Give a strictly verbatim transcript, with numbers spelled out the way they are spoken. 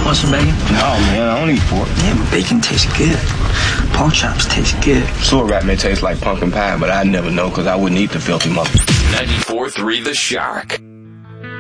want some bacon? No, man, I don't eat pork. Yeah, but bacon tastes good. Pork chops taste good. Sewer rat may taste like pumpkin pie, but I'd never know because I wouldn't eat the filthy mother. ninety-four point three The Shock.